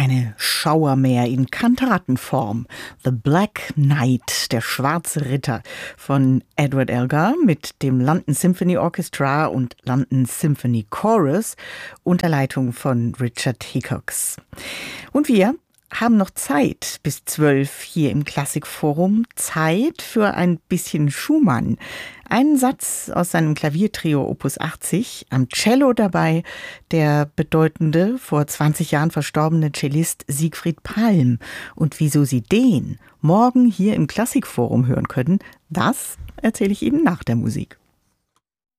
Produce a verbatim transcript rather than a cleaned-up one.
Eine Schauermär in Kantatenform. The Black Knight, der schwarze Ritter von Edward Elgar mit dem London Symphony Orchestra und London Symphony Chorus unter Leitung von Richard Hickox. Und wir haben noch Zeit bis zwölf hier im Klassikforum. Zeit für ein bisschen Schumann. Einen Satz aus seinem Klaviertrio Opus achtzig, am Cello dabei der bedeutende, vor zwanzig Jahren verstorbene Cellist Siegfried Palm. Und wieso Sie den morgen hier im Klassikforum hören können, das erzähle ich Ihnen nach der Musik.